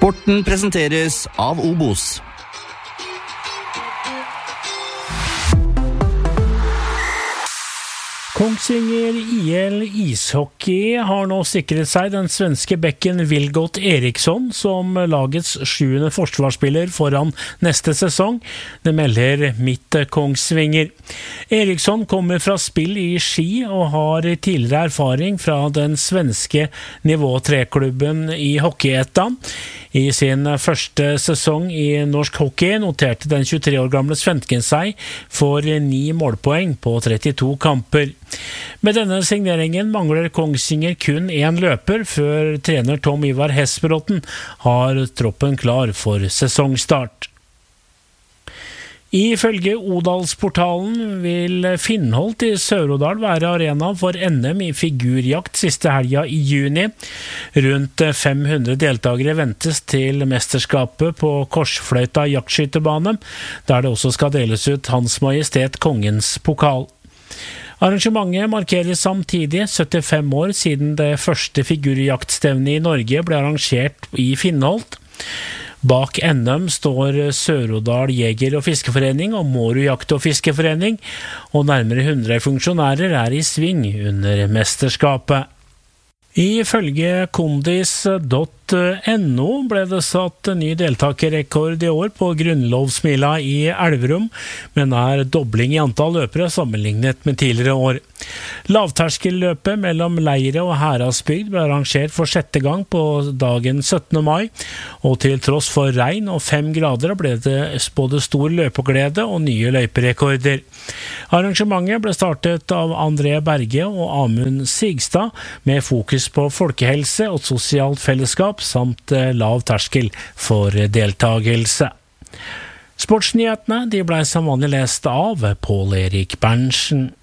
Sporten presenteres av Obos. Kongsvinger IL ishockey har nå sikret seg den svenske bekken Vilgot Eriksson som lagets 7. forsvarsspiller foran neste sesong. Det melder Midt Kongsvinger. Eriksson kommer fra spill i Ski og har tidligere erfaring fra den svenske nivå 3-klubben i Hockeyettan. I sin første sesong i norsk hockey noterte den 23 år gamle svensken seg for 9 målpoeng på 32 kamper. Med denne signeringen mangler Kongsvinger kun 1 løper før trener Tom Ivar Hesperotten har troppen klar for sesongstart. Ifølge Odalsportalen vil Finnholt i Sør-Odal være arena for NM i figurjakt siste helga i juni. Rundt 500 deltagere ventes til mesterskapet på Korsfløyta jaktskytterbane, der det også skal deles ut Hans Majestet Kongens pokal. Arrangementet markerer samtidig 75 år siden det første figurjaktstevnet i Norge ble arrangert i Finnholt. Bak NM står Sør-Odal Jeger- og Fiskeforening og Mårud Jakt- og Fiskeforening, og nærmere 100 funksjonærer er i sving under mesterskapet. Ifølge kondis.no ble det satt ny deltakerrekord i år på Grunnlovsmila i Elverum, men er dobling i antall løpere sammenlignet med tidligere år. Lavterskelløpet mellom Leire og Heradsbygd ble arrangert for 6. gang på dagen 17. mai, og til tross for regn og 5 grader ble det både stor løpeglede og nye løyperekorder. Arrangementet ble startet av André Berge og Amund Sigstad, med fokus på folkehelse og sosialt fellesskap samt lav terskel for deltagelse. Sportsnyhetene de ble som vanlig lest av Pål Erik Berntsen.